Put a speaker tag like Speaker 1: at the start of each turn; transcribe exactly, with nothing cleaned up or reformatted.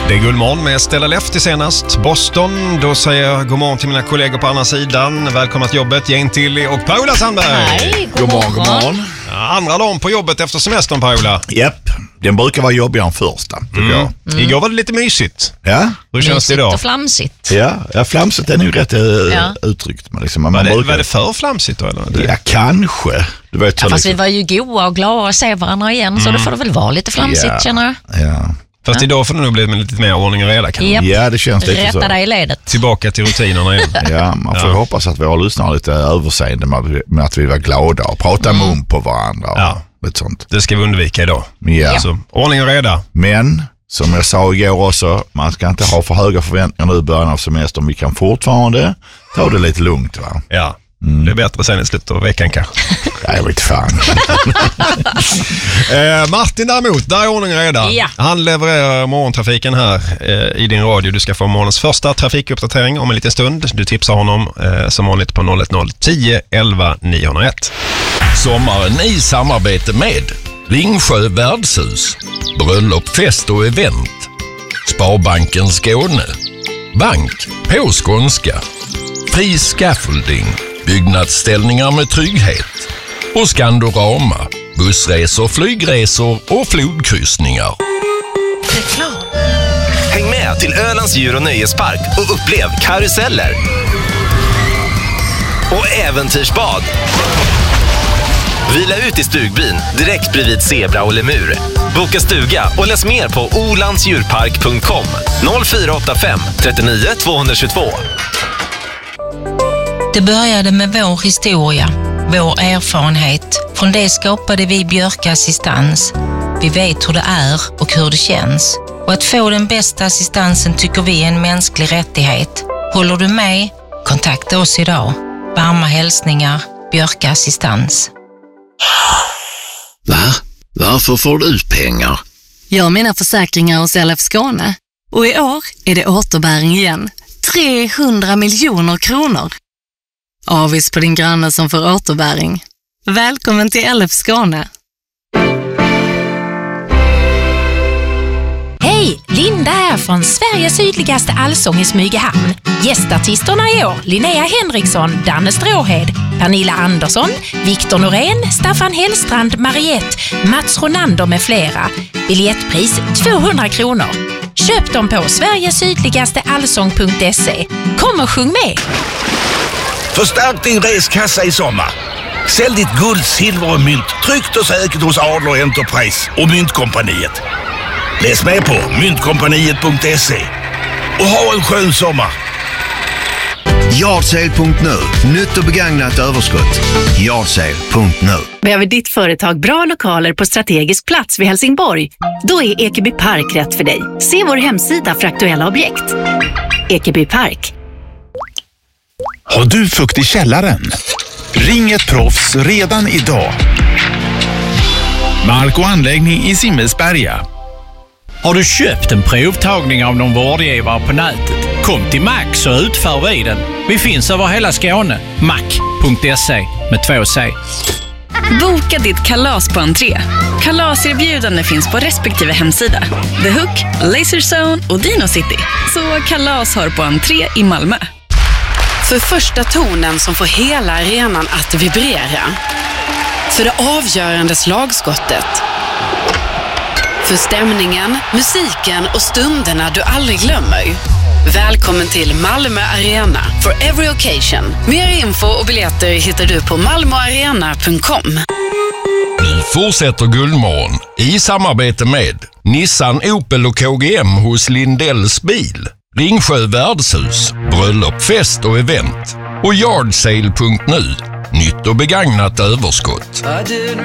Speaker 1: Det är Guldmorgon med Stella Lefty senast. Boston, då säger jag god morgon till mina kollegor på andra sidan. Välkomna till jobbet, Jane Tilly och Paula Sandberg.
Speaker 2: Hej, god,
Speaker 3: god morgon, god morgon.
Speaker 1: Ja, andra dagen på jobbet efter semestern, Paula.
Speaker 3: Japp, den brukar vara jobbigare än första, tycker
Speaker 1: Mm.
Speaker 3: jag.
Speaker 1: Mm. Igår var det lite mysigt.
Speaker 3: Ja,
Speaker 1: Hur känns det idag?
Speaker 2: och flamsigt.
Speaker 3: ja, ja flamsigt är nog rätt
Speaker 2: Ja.
Speaker 3: uttryckt. Men liksom, man
Speaker 1: Var det,
Speaker 3: brukar...
Speaker 1: var det för flamsigt då? Eller? Det...
Speaker 3: Ja, kanske. Du vet, så
Speaker 2: Ja, fast
Speaker 3: liksom...
Speaker 2: vi var ju goa och glada att se varandra igen, mm. så då får det väl vara lite flamsigt,
Speaker 3: Ja.
Speaker 2: känner jag.
Speaker 3: Ja.
Speaker 1: Fast idag får det nog bli med lite mer ordning och reda. Kan
Speaker 2: Japp.
Speaker 3: ja, det känns lite så.
Speaker 2: Rätta dig i ledet.
Speaker 1: Tillbaka till rutinerna igen.
Speaker 3: Ja, man får
Speaker 1: Ja.
Speaker 3: hoppas att vi har lyssnat lite överseende med, med att vi var glada och prata mm. mun på varandra och
Speaker 1: Ja.
Speaker 3: lite sånt.
Speaker 1: Det ska vi undvika idag.
Speaker 3: Ja.
Speaker 1: Så, ordning och reda.
Speaker 3: Men, som jag sa igår också, man ska inte ha för höga förväntningar nu i början av semestern. Vi kan fortfarande ta det lite lugnt, va?
Speaker 1: Ja, mm. det är bättre sen i slutet av veckan kanske.
Speaker 3: Nej, jag vet fan.
Speaker 1: eh, Martin däremot, där är ordning och reda.
Speaker 2: Ja.
Speaker 1: Han levererar morgontrafiken här eh, i din radio. Du ska få morgonens första trafikuppdatering om en liten stund. Du tipsar honom eh, som vanligt på noll ett noll tio elva niohundraett.
Speaker 4: Sommaren i samarbete med Ringsjö värdshus, bröllop, fest och event, Sparbanken Skåne, bank på skånska, Fri Scaffolding, byggnadsställningar med trygghet och Skandorama, bussresor, flygresor och flodkryssningar.
Speaker 5: Häng med till Ölands djur- och nöjespark och upplev karuseller och äventyrsbad. Vila ut i stugbyn direkt bredvid zebra och lemur. Boka stuga och läs mer på olandsdjurpark punkt com noll fyra åtta fem trettionio tvåhundratjugotvå.
Speaker 6: Det började med vår historia, vår erfarenhet. Från det skapade vi Björka Assistans. Vi vet hur det är och hur det känns. Och att få den bästa assistansen tycker vi är en mänsklig rättighet. Håller du med? Kontakta oss idag. Varma hälsningar, Björka Assistans.
Speaker 7: Va? Varför får du ut pengar?
Speaker 8: Jag har mina försäkringar hos L F Skåne. Och i år är det återbäring igen. trehundra miljoner kronor. Avis på din granne som får återbäring. Välkommen till L F Skåne.
Speaker 9: Hej, Linda här från Sveriges sydligaste allsång i Smygehamn. Gästartisterna i år, Linnea Henriksson, Danne Stråhed, Pernilla Andersson, Viktor Norén, Staffan Hellstrand, Mariette, Mats Ronander med flera. Biljettpris tvåhundra kronor. Köp dem på sverigesydligaste allsång punkt se. Kom och sjung med!
Speaker 10: Förstärk din reskassa i sommar. Sälj ditt guld, silver och mynt tryggt och säkert hos Adler Enterprise och Myntkompaniet. Läs med på myntkompaniet punkt se och ha en skön sommar.
Speaker 11: Yardsale punkt nu. Nytt och begagnat överskott. Yardsale punkt nu.
Speaker 12: Behöver ditt företag bra lokaler på strategisk plats vid Helsingborg? Då är Ekeby Park rätt för dig. Se vår hemsida för aktuella objekt. Ekeby Park.
Speaker 13: Har du fukt i källaren? Ring ett proffs redan idag. Mark och anläggning i Simmelsberga.
Speaker 14: Har du köpt en provtagning av någon vårdgivare på nätet? Kom till Max så utför vi den. Vi finns över hela Skåne. mac punkt se med två C.
Speaker 15: Boka ditt kalas på entré. Kalaserbjudande finns på respektive hemsida. The Hook, Laserzone och Dino City. Så kalas har på entré i Malmö.
Speaker 16: För första tonen som får hela arenan att vibrera. För det avgörande slagskottet. För stämningen, musiken och stunderna du aldrig glömmer. Välkommen till Malmö Arena for every occasion. Mer info och biljetter hittar du på malmoarena punkt com.
Speaker 4: Vi fortsätter Guldmorgon i samarbete med Nissan, Opel och K G M hos Lindells bil, Ringsjö värdshus, bröllop, fest och event och yardsale punkt nu. Nytt och begagnat överskott.